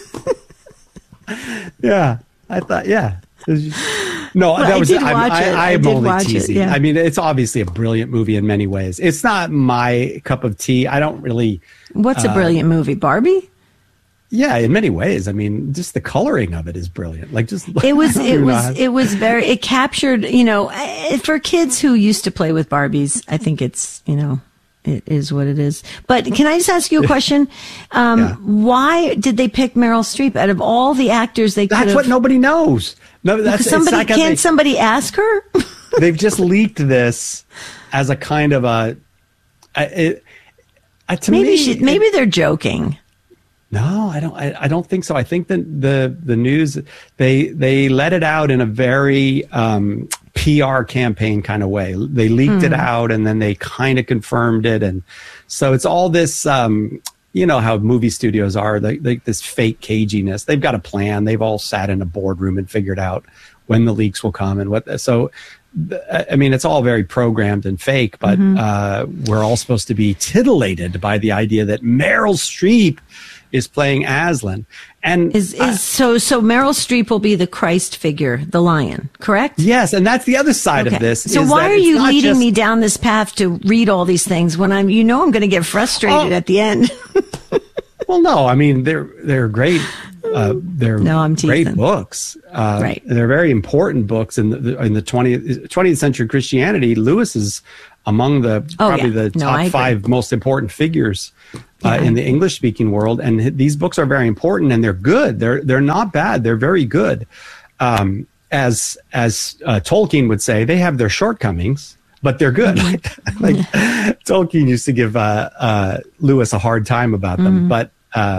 Yeah, I thought, yeah. No, well, that was, I did I'm, watch I, it. I, I'm I did only watch teasing. It, yeah. I mean, it's obviously a brilliant movie in many ways. It's not my cup of tea. I don't really. What's a brilliant uh, movie? Barbie? Yeah, in many ways. I mean, just the coloring of it is brilliant. Like, just it was, it was, it was very. It captured, you know, for kids who used to play with Barbies. I think it's, you know. It is what it is. But can I just ask you a question? Um, yeah. Why did they pick Meryl Streep out of all the actors they could have? That's what nobody knows. No, that's somebody. Like can't they, somebody ask her? They've just leaked this as a kind of a. It, it, to maybe me, she, maybe it, they're joking. No, I don't. I, I don't think so. I think that the the news they they let it out in a very um, P R campaign kind of way. They leaked mm. it out and then they kind of confirmed it, and so it's all this. Um, you know how movie studios are. They, they, this fake caginess. They've got a plan. They've all sat in a boardroom and figured out when the leaks will come and what. So, I mean, it's all very programmed and fake. But mm-hmm. uh, we're all supposed to be titillated by the idea that Meryl Streep is playing Aslan, and is is uh, so so Meryl Streep will be the Christ figure, the lion, correct? Yes, and that's the other side okay. of this. So is why that are you leading just, me down this path to read all these things when I'm, you know, I'm going to get frustrated oh, at the end? Well, no, I mean they're they're great uh, they're No, I'm great teasing. books. Uh, Right. They're very important books in the in the twentieth, twentieth century Christianity. Lewis is among the Oh, probably yeah. the No, I top agree. five most important figures uh, Yeah. in the English speaking world. And h- these books are very important, and they're good. They're they're not bad. They're very good. Um, as as uh, Tolkien would say, they have their shortcomings, but they're good. Mm-hmm. like Tolkien used to give uh, uh, Lewis a hard time about them, Mm-hmm. but uh,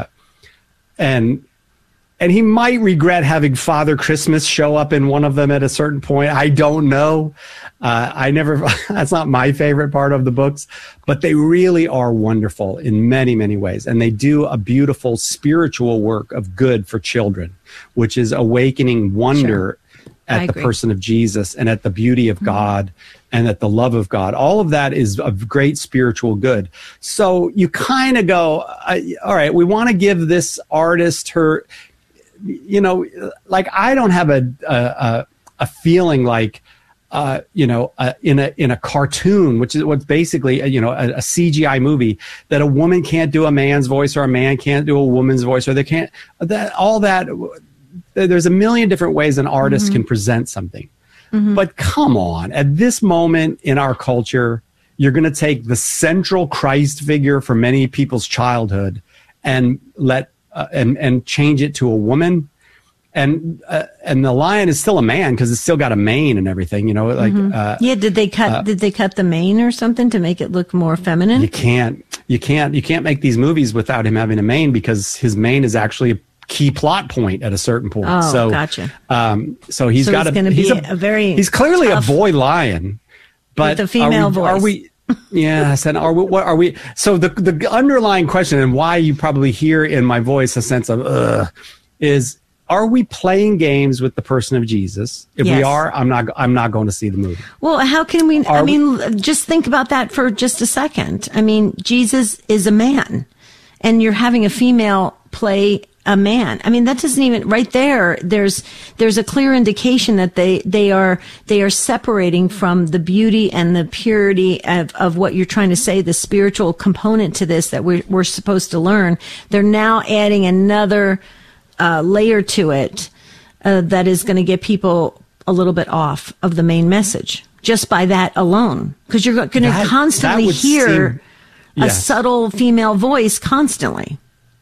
and and he might regret having Father Christmas show up in one of them at a certain point. I don't know. Uh, I never. That's not my favorite part of the books, but they really are wonderful in many many ways, and they do a beautiful spiritual work of good for children, which is awakening wonder I at the agree. person of Jesus and at the beauty of God and at the love of God. All of that is of great spiritual good. So you kind of go, I, all right, we want to give this artist her, you know, like I don't have a a, a, a feeling like, uh, you know, uh, in a in a cartoon, which is what's basically, a, you know, a, a C G I movie, that a woman can't do a man's voice or a man can't do a woman's voice, or they can't, that all that. There's a million different ways an artist Mm-hmm. can present something. But come on, at this moment in our culture, you're going to take the central Christ figure for many people's childhood and let uh, and and change it to a woman. And uh, and the lion is still a man because it's still got a mane and everything, you know, like uh, Yeah, did they cut did they cut the mane or something to make it look more feminine? you can't you can't you can't make these movies without him having a mane, because his mane is actually a key plot point at a certain point. Oh, so gotcha. Um, so he's So got he's a, gonna he's be a very he's clearly tough- a boy lion, but With a female are we, voice. Are we? Yes, and are we? What are we? So the the underlying question, and why you probably hear in my voice a sense of ugh, is: are we playing games with the person of Jesus? If we Yes. are, I'm not. I'm not going to see the movie. Well, how can we? I Are we- mean, just think about that for just a second. I mean, Jesus is a man, and you're having a female play a man. I mean, that doesn't even right there. There's there's a clear indication that they they are they are separating from the beauty and the purity of of what you're trying to say, the spiritual component to this that we're we're supposed to learn. They're now adding another uh, layer to it uh, that is going to get people a little bit off of the main message just by that alone, because you're going to That- constantly that would hear seem- a yes. subtle female voice constantly,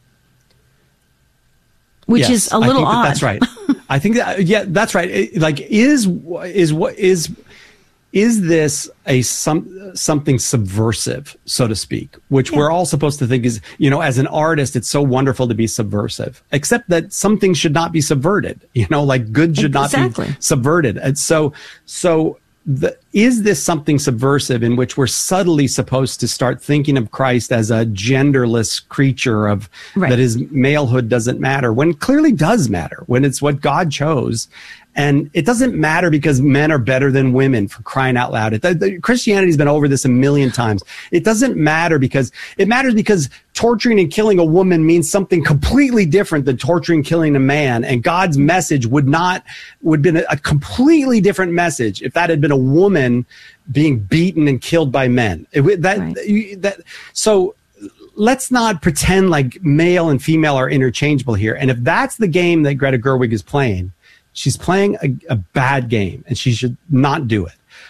which Yes, is a I little think that odd. That's right. I think that yeah, that's right. It- like is is what is is this a some something subversive, so to speak, which we're all supposed to think is, you know, as an artist, it's so wonderful to be subversive, except that some things should not be subverted, you know, like good should not Exactly. be subverted. And so so the, is this something subversive in which we're subtly supposed to start thinking of Christ as a genderless creature of Right. that his malehood doesn't matter, when it clearly does matter, when it's what God chose. And it doesn't matter because men are better than women, for crying out loud. It, the, the, Christianity's been over this a million times. It doesn't matter because it matters because torturing and killing a woman means something completely different than torturing and killing a man. And God's message would not, would have been a, a completely different message if that had been a woman being beaten and killed by men. It, would- that, Right. you- that, so let's not pretend like male and female are interchangeable here. And if that's the game that Greta Gerwig is playing, she's playing a, a bad game, and she should not do it.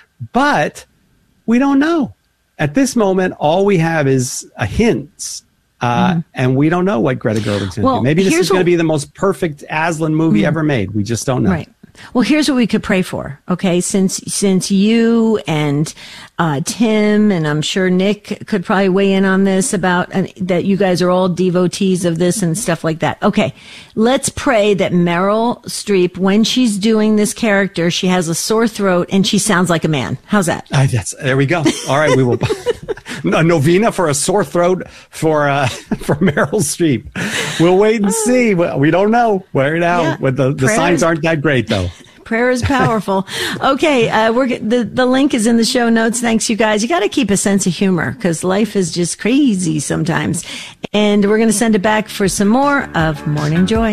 But we don't know. At this moment, all we have is a hint, uh, and we don't know what Greta Gerwig's going to Well, do. Maybe this here's is going to what- be the most perfect Aslan movie ever made. We just don't know. Right. Well, here's what we could pray for. Okay. Since, since you and, uh, Tim, and I'm sure Nick could probably weigh in on this about uh, that you guys are all devotees of this and stuff like that. Okay. Let's pray that Meryl Streep, when she's doing this character, she has a sore throat and she sounds like a man. How's that? Uh, that's, there we go. All right. We will. A novena for a sore throat for uh, for Meryl Streep. We'll wait and see. We we don't know. Right now, Yeah. but the, the Prayer signs is- aren't that great, though. Prayer is powerful. Okay, uh, we're g- the the link is in the show notes. Thanks, you guys. You got to keep a sense of humor because life is just crazy sometimes. And we're going to send it back for some more of Morning Joy.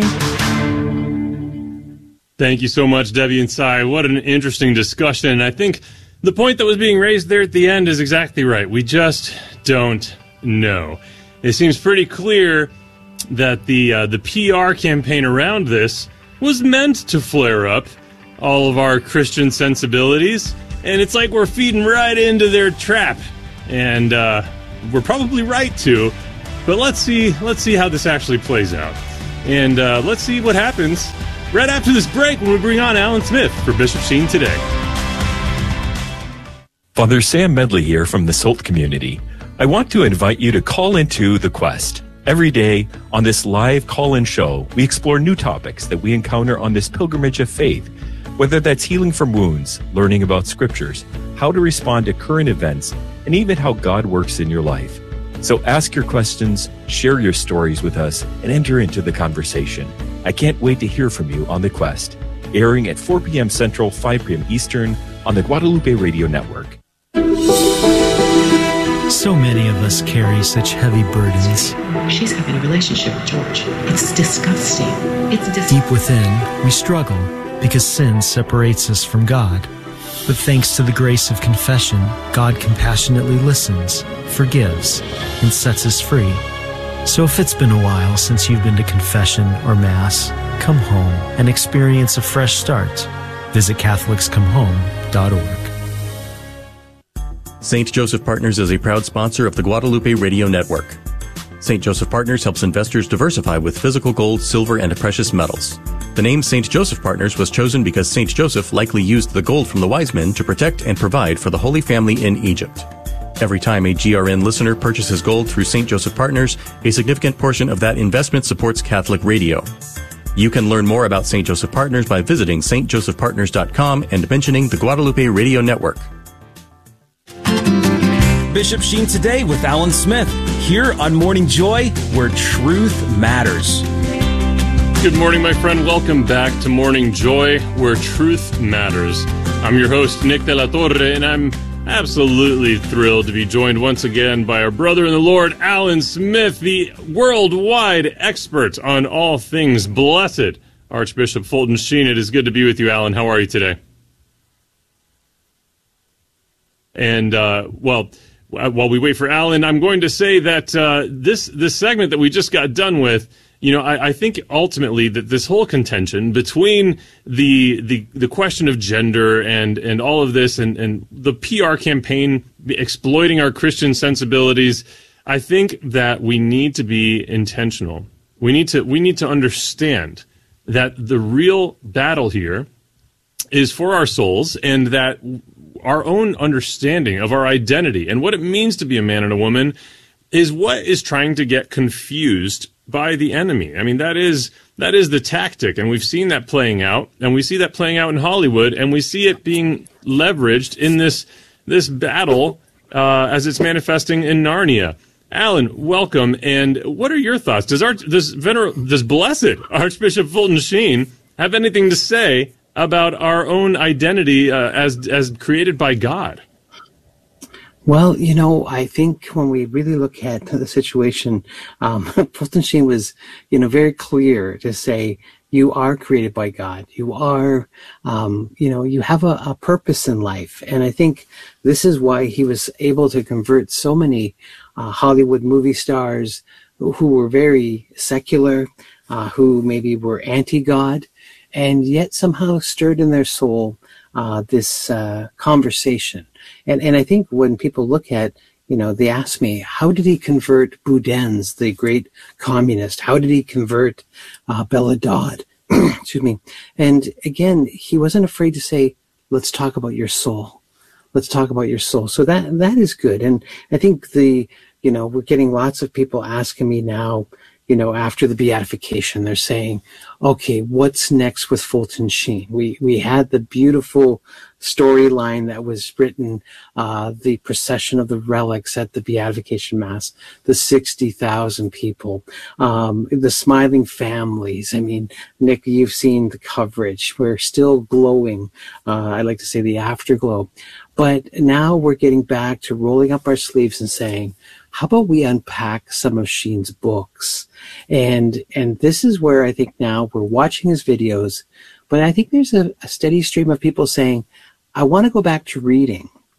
Thank you so much, Debbie and Cy. What an interesting discussion. I think the point that was being raised there at the end is exactly right. We just don't know. It seems pretty clear that the uh, the P R campaign around this was meant to flare up all of our Christian sensibilities, and it's like we're feeding right into their trap, and uh, we're probably right to. But let's see, let's see how this actually plays out, and uh, let's see what happens right after this break when we bring on Alan Smith for Bishop Sheen Today. Father Sam Medley here from the Salt community. I want to invite you to call into The Quest. Every day on this live call-in show, we explore new topics that we encounter on this pilgrimage of faith, whether that's healing from wounds, learning about scriptures, how to respond to current events, and even how God works in your life. So ask your questions, share your stories with us, and enter into the conversation. I can't wait to hear from you on The Quest, airing at four p.m. Central, five p.m. Eastern on the Guadalupe Radio Network. So many of us carry such heavy burdens. She's having a relationship with George. It's disgusting. It's disgusting. Deep within, we struggle because sin separates us from God. But thanks to the grace of confession, God compassionately listens, forgives, and sets us free. So if it's been a while since you've been to confession or Mass, come home and experience a fresh start. Visit Catholics Come Home dot org. Saint Joseph Partners is a proud sponsor of the Guadalupe Radio Network. Saint Joseph Partners helps investors diversify with physical gold, silver, and precious metals. The name Saint Joseph Partners was chosen because Saint Joseph likely used the gold from the wise men to protect and provide for the Holy Family in Egypt. Every time a G R N listener purchases gold through Saint Joseph Partners, a significant portion of that investment supports Catholic radio. You can learn more about Saint Joseph Partners by visiting s t joseph partners dot com and mentioning the Guadalupe Radio Network. Bishop Sheen Today with Alan Smith, here on Morning Joy, where truth matters. Good morning, my friend. Welcome back to Morning Joy, where truth matters. I'm your host, Nick De La Torre, and I'm absolutely thrilled to be joined once again by our brother in the Lord, Alan Smith, the worldwide expert on all things blessed. Archbishop Fulton Sheen, it is good to be with you, Alan. How are you today? And, uh, well... While we wait for Alan, I'm going to say that uh, this this segment that we just got done with, you know, I, I think ultimately that this whole contention between the the, the question of gender and, and all of this and, and the P R campaign exploiting our Christian sensibilities, I think that we need to be intentional. We need to we need to understand that the real battle here is for our souls, and that our own understanding of our identity and what it means to be a man and a woman is what is trying to get confused by the enemy. I mean, that is that is the tactic, and we've seen that playing out, and we see that playing out in Hollywood, and we see it being leveraged in this this battle uh, as it's manifesting in Narnia. Alan, welcome, and what are your thoughts? Does our does vener does blessed Archbishop Fulton Sheen have anything to say about our own identity uh, as as created by God? Well, you know, I think when we really look at the situation, um, Fulton Sheen was, you know, very clear to say, you are created by God. You are, um, you know, you have a, a purpose in life. And I think this is why he was able to convert so many uh, Hollywood movie stars who were very secular, uh, who maybe were anti-God, and yet somehow stirred in their soul uh, this uh, conversation. And and I think when people look at, you know, they ask me, how did he convert Boudin's, the great communist? How did he convert uh, Bella Dodd? Excuse me. And again, he wasn't afraid to say, let's talk about your soul. Let's talk about your soul. So that that is good. And I think the, you know, we're getting lots of people asking me now, you know, after the beatification, they're saying, okay, what's next with Fulton Sheen? We we had the beautiful storyline that was written, uh, the procession of the relics at the beatification mass, the sixty thousand people, um, the smiling families. I mean, Nick, you've seen the coverage. We're still glowing. Uh, I like to say the afterglow. But now we're getting back to rolling up our sleeves and saying, how about we unpack some of Sheen's books? And and this is where I think now we're watching his videos, but I think there's a, a steady stream of people saying, I want to go back to reading.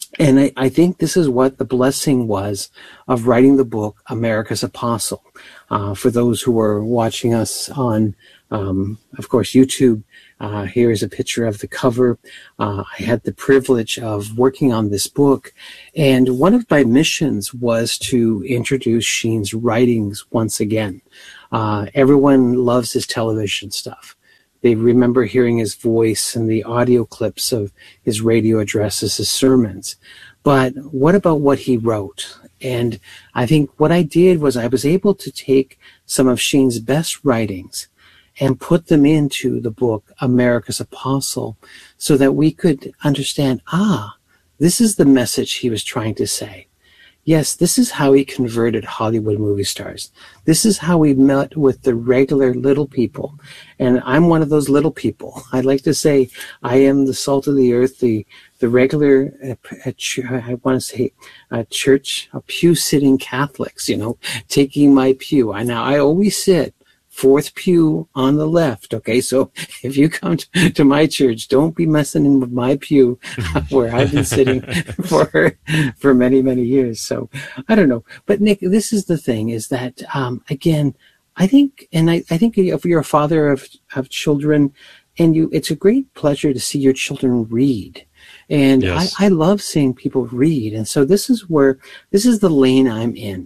And I, I think this is what the blessing was of writing the book, America's Apostle. Uh, for those who are watching us on, um, of course, YouTube, uh, here is a picture of the cover. Uh, I had the privilege of working on this book. And one of my missions was to introduce Sheen's writings once again. Uh, everyone loves his television stuff. They remember hearing his voice and the audio clips of his radio addresses, his sermons. But what about what he wrote? And I think what I did was I was able to take some of Sheen's best writings and put them into the book, America's Apostle, so that we could understand, ah, this is the message he was trying to say. Yes, this is how he converted Hollywood movie stars. This is how he met with the regular little people. And I'm one of those little people. I like to say I am the salt of the earth, the the regular, uh, I want to say, uh, church, uh, pew-sitting Catholics, you know, taking my pew. I Now, I always sit fourth pew on the left. Okay, so if you come to, to my church, don't be messing in with my pew where I've been sitting for for many, many years. So I don't know. But Nick, this is the thing is that, um, again, I think, and I, I think if you're a father of, of children and you, it's a great pleasure to see your children read. And yes. I, I love seeing people read. And so this is where, this is the lane I'm in.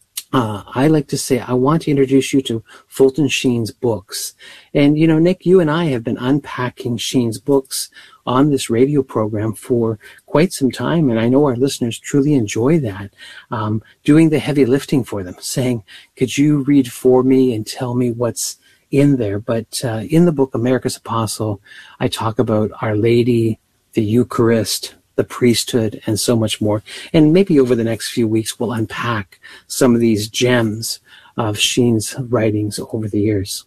Uh, I like to say, I want to introduce you to Fulton Sheen's books. And, you know, Nick, you and I have been unpacking Sheen's books on this radio program for quite some time. And I know our listeners truly enjoy that, um, doing the heavy lifting for them, saying, could you read for me and tell me what's in there? But uh, in the book, America's Apostle, I talk about Our Lady, the Eucharist, the priesthood, and so much more. And maybe over the next few weeks, we'll unpack some of these gems of Sheen's writings over the years.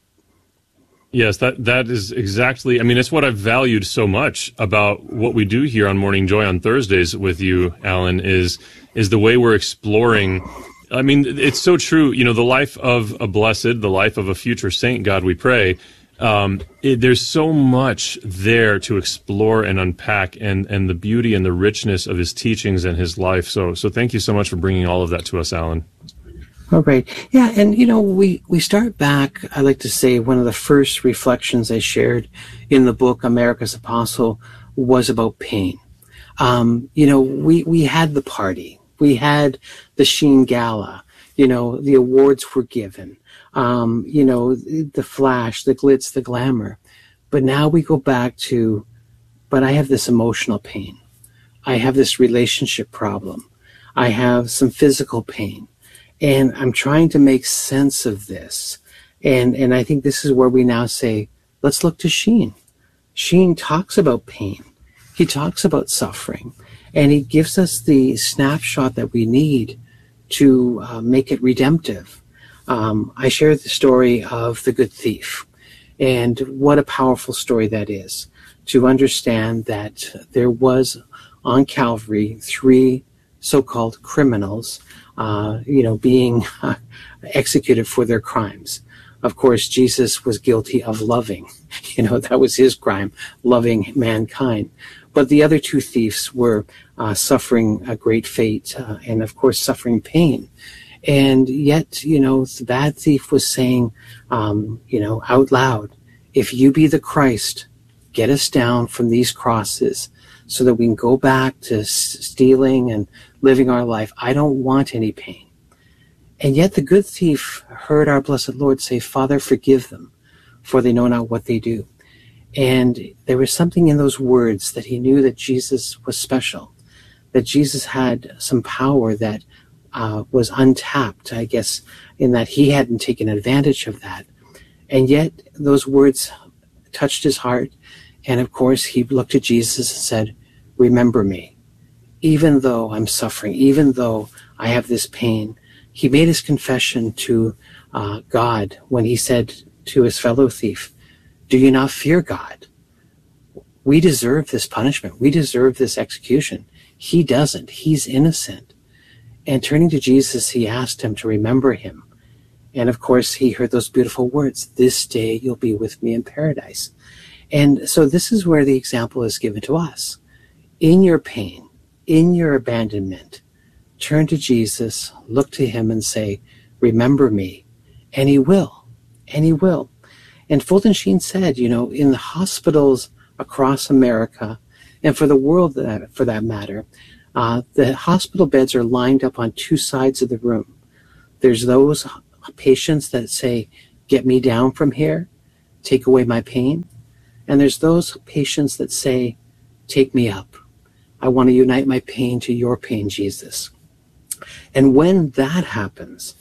Yes, that that is exactly, I mean, it's what I've valued so much about what we do here on Morning Joy on Thursdays with you, Alan, is is the way we're exploring. I mean, it's so true. You know, the life of a blessed, the life of a future saint, God we pray, um, it, there's so much there to explore and unpack, and, and the beauty and the richness of his teachings and his life. So, so thank you so much for bringing all of that to us, Alan. All right. Yeah, and, you know, we, we start back, I like to say, one of the first reflections I shared in the book, America's Apostle, was about pain. Um, you know, we, we had the party. We had the Sheen Gala. You know, the awards were given. Um, you know, the flash, the glitz, the glamour. But now we go back to, but I have this emotional pain. I have this relationship problem. I have some physical pain. And I'm trying to make sense of this. And and I think this is where we now say, let's look to Sheen. Sheen talks about pain. He talks about suffering. And he gives us the snapshot that we need to uh, make it redemptive. Um, I shared the story of the good thief. And what a powerful story that is, to understand that there was on Calvary three so-called criminals Uh, you know, being uh, executed for their crimes. Of course, Jesus was guilty of loving. You know, that was his crime, loving mankind. But the other two thieves were uh, suffering a great fate uh, and, of course, suffering pain. And yet, you know, the bad thief was saying, um, you know, out loud, if you be the Christ, get us down from these crosses so that we can go back to s- stealing and living our life. I don't want any pain. And yet the good thief heard our blessed Lord say, Father, forgive them, for they know not what they do. And there was something in those words that he knew that Jesus was special, that Jesus had some power that uh, was untapped, I guess, in that he hadn't taken advantage of that. And yet those words touched his heart. And of course, he looked at Jesus and said, remember me. Even though I'm suffering, even though I have this pain, he made his confession to uh, God when he said to his fellow thief, do you not fear God? We deserve this punishment. We deserve this execution. He doesn't. He's innocent. And turning to Jesus, he asked him to remember him. And of course, he heard those beautiful words, this day you'll be with me in paradise. And so this is where the example is given to us. In your pain, in your abandonment, turn to Jesus, look to him and say, remember me. And he will. And he will. And Fulton Sheen said, you know, in the hospitals across America, and for the world that, for that matter, uh, the hospital beds are lined up on two sides of the room. There's those patients that say, get me down from here, take away my pain. And there's those patients that say, take me up. I want to unite my pain to your pain, Jesus. And when that happens,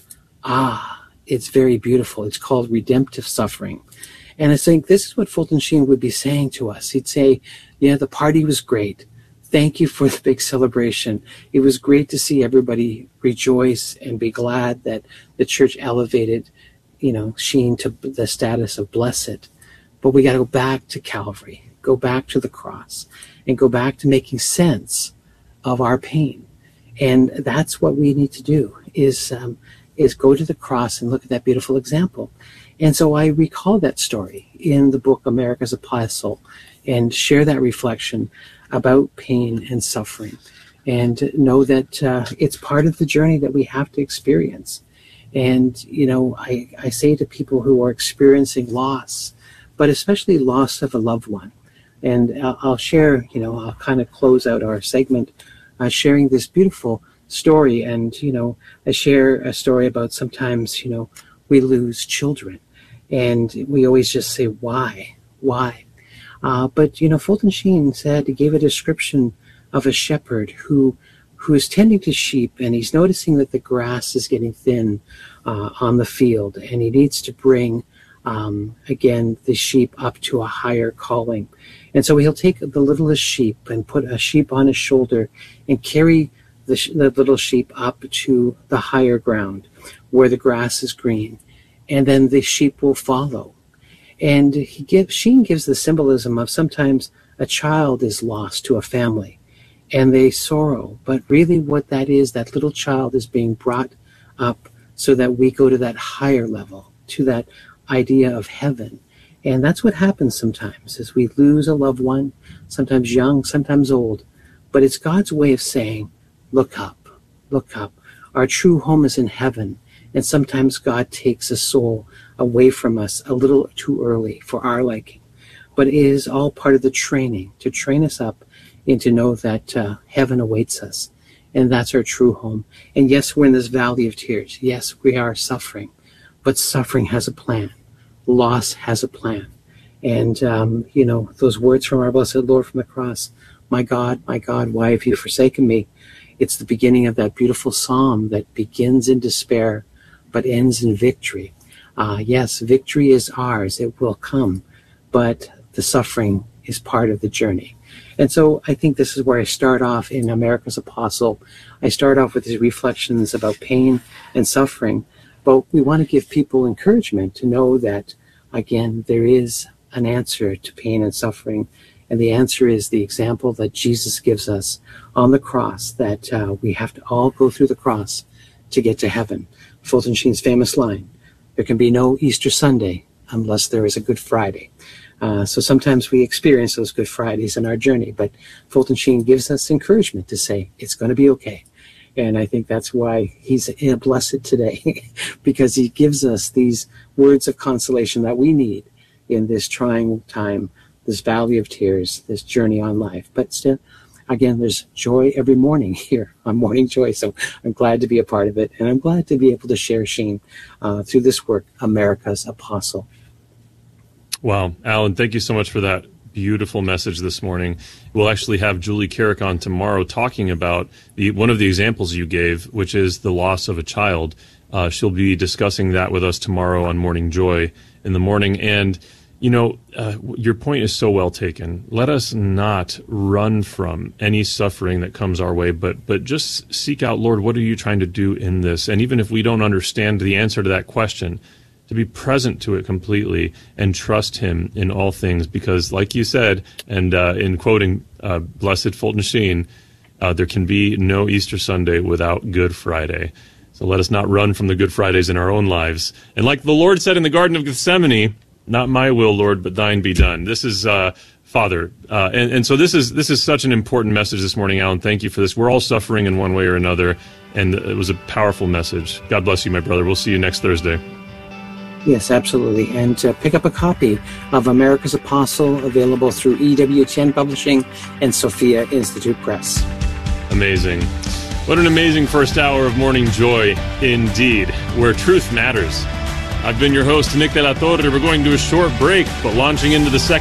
ah, it's very beautiful. It's called redemptive suffering. And I think this is what Fulton Sheen would be saying to us. He'd say, yeah, the party was great. Thank you for the big celebration. It was great to see everybody rejoice and be glad that the church elevated, you know, Sheen to the status of blessed. But we got to go back to Calvary, go back to the cross, and go back to making sense of our pain. And that's what we need to do, is um, is go to the cross and look at that beautiful example. And so I recall that story in the book America's Apostle and share that reflection about pain and suffering, and know that uh, it's part of the journey that we have to experience. And, you know, I, I say to people who are experiencing loss, but especially loss of a loved one, and I'll, I'll share, you know, I'll kind of close out our segment uh, sharing this beautiful story. And, you know, I share a story about sometimes, you know, we lose children, and we always just say, why, why? Uh, but, you know, Fulton Sheen said, he gave a description of a shepherd who who is tending to sheep, and he's noticing that the grass is getting thin uh, on the field, and he needs to bring, um, again, the sheep up to a higher calling. And so he'll take the littlest sheep and put a sheep on his shoulder and carry the, sh- the little sheep up to the higher ground where the grass is green, and then the sheep will follow. And he gives, Sheen gives the symbolism of sometimes a child is lost to a family and they sorrow, but really what that is, that little child is being brought up so that we go to that higher level, to that idea of heaven. And that's what happens sometimes, is we lose a loved one, sometimes young, sometimes old, but it's God's way of saying, look up, look up. Our true home is in heaven. And sometimes God takes a soul away from us a little too early for our liking. But it is all part of the training, to train us up and to know that uh, heaven awaits us. And that's our true home. And yes, we're in this valley of tears. Yes, we are suffering. But suffering has a plan. Loss has a plan. And, um, you know, those words from our blessed Lord from the cross, my God, my God, why have you forsaken me? It's the beginning of that beautiful psalm that begins in despair but ends in victory. Uh, yes, victory is ours. It will come. But the suffering is part of the journey. And so I think this is where I start off in America's Apostle. I start off with these reflections about pain and suffering. But we want to give people encouragement to know that, again, there is an answer to pain and suffering. And the answer is the example that Jesus gives us on the cross, that uh, we have to all go through the cross to get to heaven. Fulton Sheen's famous line, there can be no Easter Sunday unless there is a Good Friday. Uh, so sometimes we experience those Good Fridays in our journey, but Fulton Sheen gives us encouragement to say, it's going to be okay. And I think that's why he's blessed today, because he gives us these words of consolation that we need in this trying time, this valley of tears, this journey on life. But still, again, there's joy every morning here on Morning Joy. So I'm glad to be a part of it. And I'm glad to be able to share Sheen uh, through this work, America's Apostle. Wow. Alan, thank you so much for that beautiful message this morning. We'll actually have Julie Carrick on tomorrow talking about the one of the examples you gave, which is the loss of a child. Uh, she'll be discussing that with us tomorrow on Morning Joy in the morning. And you know, uh, your point is so well taken. Let us not run from any suffering that comes our way, but but just seek out, Lord, what are you trying to do in this? And even if we don't understand the answer to that question, to be present to it completely and trust him in all things. Because like you said, and uh, in quoting uh, Blessed Fulton Sheen, uh, there can be no Easter Sunday without Good Friday. So let us not run from the Good Fridays in our own lives. And like the Lord said in the Garden of Gethsemane, not my will, Lord, but thine be done. This is uh, Father. Uh, and, and so this is this is such an important message this morning, Alan. Thank you for this. We're all suffering in one way or another, and it was a powerful message. God bless you, my brother. We'll see you next Thursday. Yes, absolutely. And uh, pick up a copy of America's Apostle, available through E W T N Publishing and Sophia Institute Press. Amazing. What an amazing first hour of Morning Joy indeed, where truth matters. I've been your host, Nick De La Torre. We're going to a short break, but launching into the second